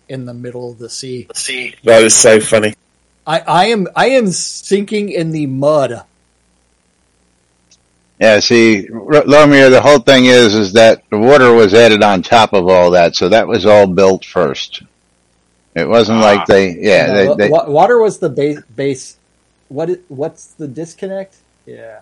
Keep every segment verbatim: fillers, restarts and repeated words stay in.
in the middle of the sea. See, that is so funny. I, I am I am sinking in the mud. Yeah, see, Lomir, the whole thing is is that the water was added on top of all that, so that was all built first. It wasn't ah. like they, yeah, no, they, they, water was the base. base what? Is, what's the disconnect? Yeah.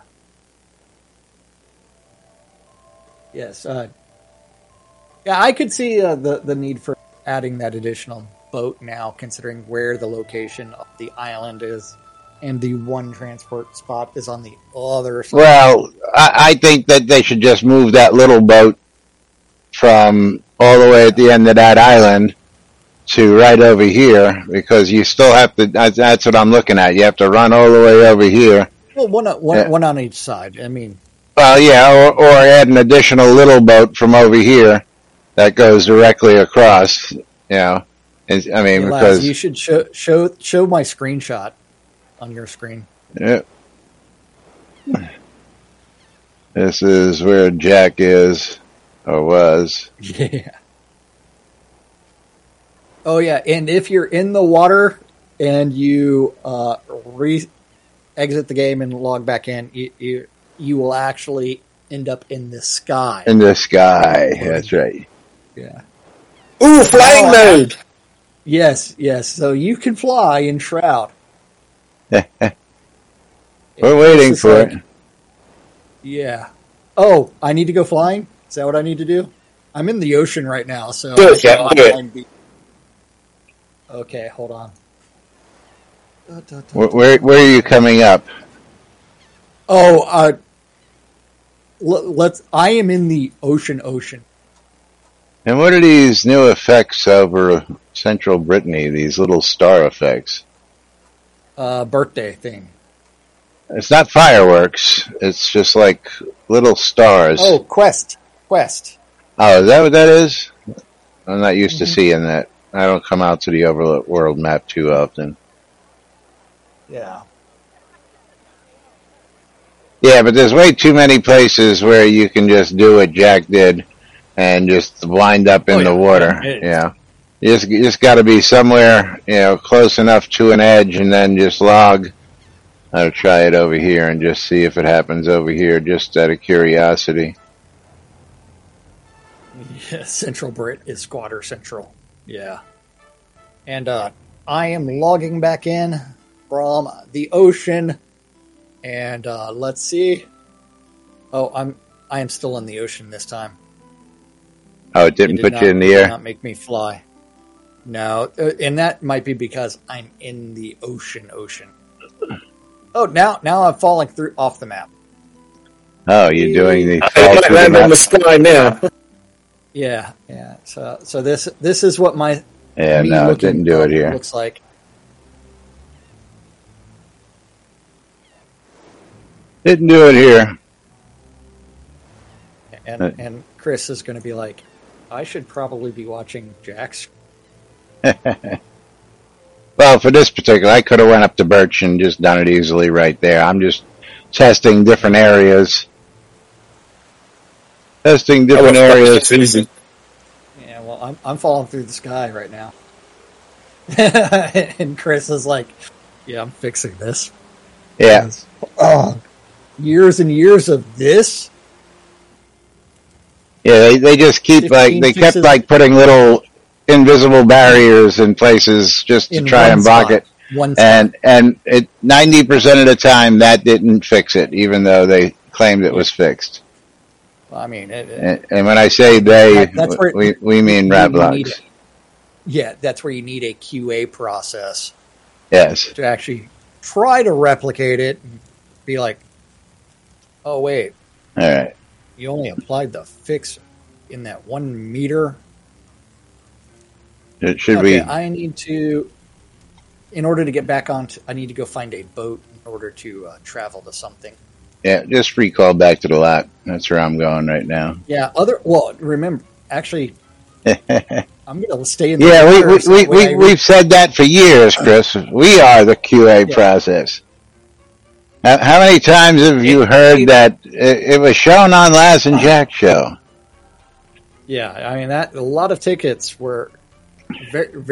Yes. Uh, yeah, I could see uh, the the need for adding that additional boat now, considering where the location of the island is. And the one transport spot is on the other side. Well, I, I think that they should just move that little boat from all the way at the end of that island to right over here, because you still have to, that's what I'm looking at. You have to run all the way over here. Well, one, one, uh, one on each side. I mean. Well, yeah, or, or add an additional little boat from over here that goes directly across, you know. I mean, Laz, because. You should show, show, show my screenshot. On your screen. Yeah. This is where Jack is, or was. Yeah. Oh, yeah. And if you're in the water and you uh, re- exit the game and log back in, you, you you will actually end up in the sky. In the sky. That's right. Yeah. Ooh, flying oh, mode. Yes, yes. So you can fly in Shroud. We're waiting for like, it. Yeah. Oh, I need to go flying? Is that what I need to do? I'm in the ocean right now, so... Do it, yeah, do it. Be... Okay, hold on. Where, where, where are you coming up? Oh, uh... L- let's... I am in the ocean ocean. And what are these new effects over central Brittany, these little star effects? Uh, birthday thing. It's not fireworks. It's just like little stars. Oh, quest. Quest. Oh, is that what that is? I'm not used mm-hmm. to seeing that. I don't come out to the overworld map too often. Yeah. Yeah, but there's way too many places where you can just do what Jack did and just wind up in oh, yeah. the water. Yeah. yeah. You just, you just got to be somewhere, you know, close enough to an edge, and then just log. I'll try it over here and just see if it happens over here, just out of curiosity. Yeah, Central Brit is Squatter Central. Yeah. And uh, I am logging back in from the ocean, and uh, let's see. Oh, I'm I am still in the ocean this time. Oh, it didn't it did put not, you in the air? It did not make me fly. No, and that might be because I'm in the ocean ocean. Oh, now now I'm falling through off the map. Oh, you're doing the fall through the map. On the sky now. Yeah, yeah. So so this this is what my yeah no it didn't do it here. Looks like. Didn't do it here. And uh, and Chris is going to be like, I should probably be watching Jack's. Well, for this particular, I could have went up to Birch and just done it easily right there. I'm just testing different areas. Testing different oh, areas. Easy. Yeah, well, I'm I'm falling through the sky right now. And Chris is like, yeah, I'm fixing this. Yeah. Oh, years and years of this? Yeah, they, they just keep like, they kept like putting little invisible barriers in places just to try and block it. One and, and it, ninety percent of the time that didn't fix it, even though they claimed it was fixed. Well, I mean, it, and, and when I say they, that, that's where we, we mean Roblox. Yeah, that's where you need a Q A process. Yes. To actually try to replicate it and be like, oh, wait. All right. You only applied the fix in that one meter. It should okay, be. I need to, in order to get back on, to, I need to go find a boat in order to uh, travel to something. Yeah, just recall back to the lot. That's where I'm going right now. Yeah, other, well, remember, actually, I'm going to stay in the Yeah, we, we, so we, we, we've said that for years, Chris. We are the Q A yeah. process. How, how many times have you heard that it, it was shown on Laz and Jack's show? Yeah, I mean, that a lot of tickets were very, very